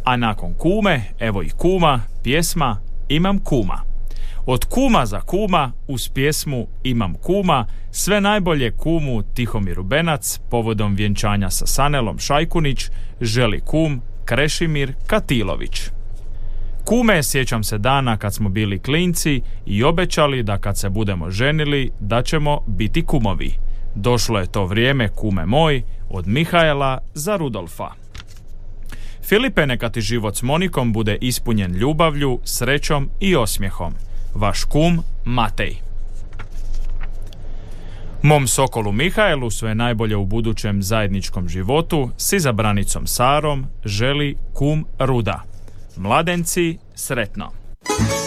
A nakon kume, evo i kuma, pjesma Imam kuma. Od kuma za kuma, uz pjesmu Imam kuma, sve najbolje kumu Tihomiru Benac povodom vjenčanja sa Sanelom Šajkunić želi kum Krešimir Katilović. Kume, sjećam se dana kad smo bili klinci i obećali da kad se budemo ženili da ćemo biti kumovi. Došlo je to vrijeme, kume moj, od Mihaela za Rudolfa. Filipe, neka ti život s Monikom bude ispunjen ljubavlju, srećom i osmijehom. Vaš kum Matej. Mom sokolu Mihaelu sve najbolje u budućem zajedničkom životu s izabranicom Sarom želi kum Ruda. Mladenci, sretno!